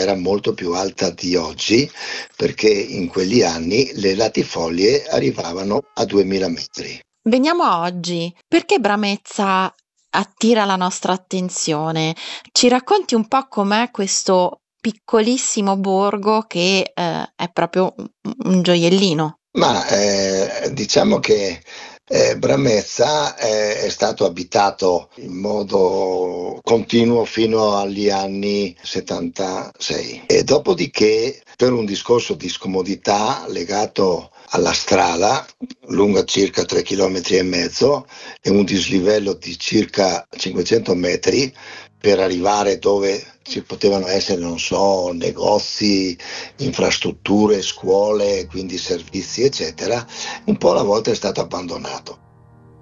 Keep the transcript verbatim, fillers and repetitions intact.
era molto più alta di oggi, perché in quegli anni le latifoglie arrivavano a duemila metri. Veniamo a oggi. Perché Bramezza attira la nostra attenzione? Ci racconti un po' com'è questo piccolissimo borgo che eh, è proprio un un gioiellino. Ma eh, diciamo che eh, Bramezza è, è stato abitato in modo continuo fino agli anni settantasei e dopodiché, per un discorso di scomodità legato alla strada, lunga circa tre chilometri e mezzo e un dislivello di circa cinquecento metri per arrivare dove ci potevano essere, non so, negozi, infrastrutture, scuole, quindi servizi, eccetera, un po' alla volta è stato abbandonato.